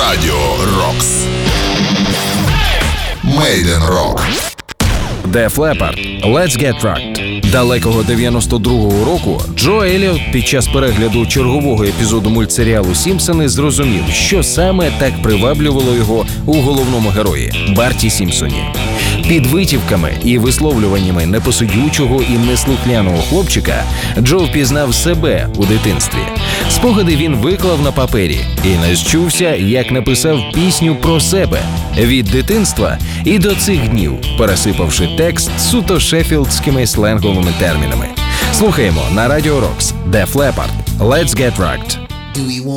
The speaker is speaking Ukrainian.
Радіо Рокс. Made in Rock. Def Leppard, Let's Get Rocked. Далекого 92-го року Джо Еліот під час перегляду чергового епізоду мультсеріалу «Сімпсони» зрозумів, що саме так приваблювало його у головному герої – Барті Сімпсоні. Під витівками і висловлюваннями непосидючого і неслухняного хлопчика Джо впізнав себе у дитинстві. Спогади він виклав на папері і не зчувся, як написав пісню про себе від дитинства і до цих днів, пересипавши текст суто шеффілдськими сленговими термінами. Слухаємо на Радіо Рокс Def Leppard, Let's Get Rocked.